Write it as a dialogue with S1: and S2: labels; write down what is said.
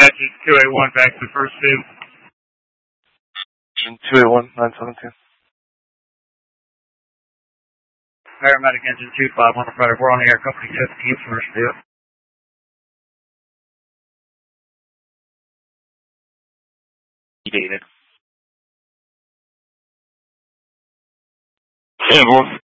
S1: Dispatches 281 back to the first two.
S2: 281, 917.
S1: Paramedic engine 25 on the product. We're on the air, company 15, first two.
S2: Dated.
S3: Ambulance.